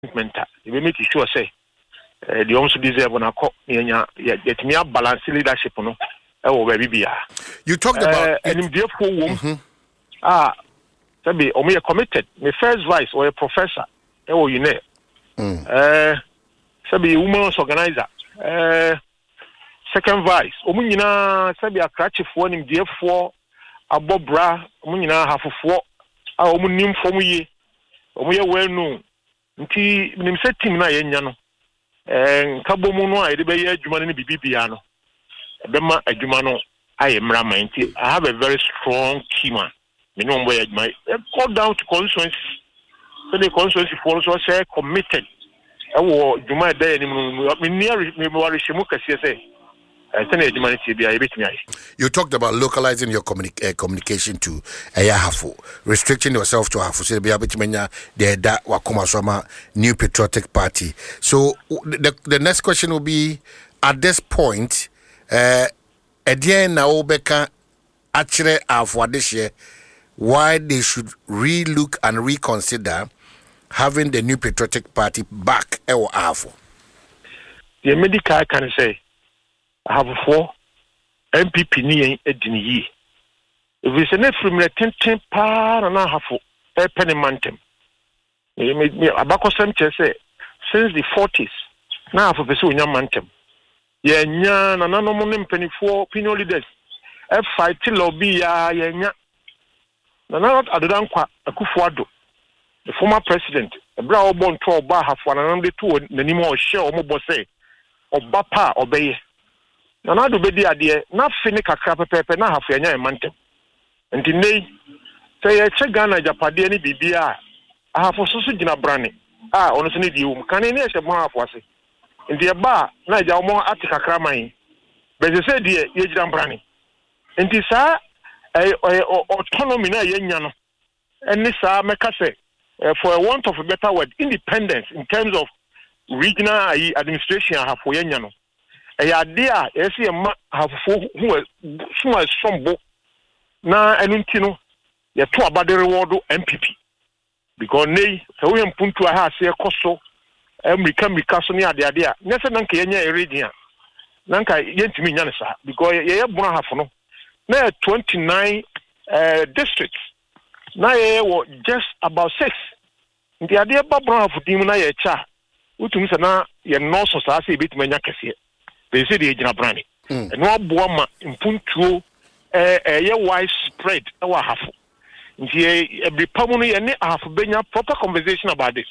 mentor. You make sure say the also deserve on a cop yet me balance leadership no. Oh baby. You talked about and therefore Sabi omo committed. My first vice or a professor. You know. Sabi women's organizer. Second vice. Omo nyina sabi akrachi fo nim therefore abobra omo nyina hafofo a omo nim fo mu ye. Omo ye well known. Nti nim se team na ye nya no. Nkabo mu no a de be ye adwuma no bibibia no. Ebema adwuma no aye mra man nti I have a very strong team. Minimum boy my go down to constituency. So the constituency for so say committed. Ewo dwuma dey ni me near me worry shimu kase say. You talked about localizing your communication to Ayahafo, restricting yourself to Ahafo. So be able to menya the that wakoma soma New Patriotic Party. So the next question will be at this point, Edian na obeka actually Ahafo this year, why they should relook and reconsider having the New Patriotic Party back or Ahafo. The medical can say I have 4 MPP ni edini yi. If we say ne from the 10 pa na hafo e penemantem. Me abakosem say since the 40s na hafo pese onya mantem. Ye nya na nanom ne mpanifo opinion leaders e fight lobby ya ye nya. Na not adodankwa Akufo-Addo, the former president, ebra obo nto oba hafo na nam de to nanim o hye o mo bo say oba pa obeye. Na do bedi ade na fini kakra pepepe na hafu anya emantem nti nei say ye che Ghana japade ni bibia hafu susu gina brane ono se ne di um kan ne ye mo hafu ase nti e ba na ja mo ati kakra man be se de ye gina brane nti sa autonomy na ye nya no eni sa meka se for a want of a better word independence in terms of regional administration hafu ye nya no idea esi ma hafo hu so sombo na enunti no ye to abadere wodo MPP because nei so we mpuntu ha ase ekoso America so ne ade a nese nanka ye nya region nanka ye ntimi nya ne sa because ye buna hafo no na 29 districts na ye wo just about 6 ndi ade ba buna hafo dim na ye cha utum se na ye no so sa se bit manya kese. They say the Ejina Brani. And no boama impuntuo ye widespread our half. Every pamuni any half benya proper conversation about this.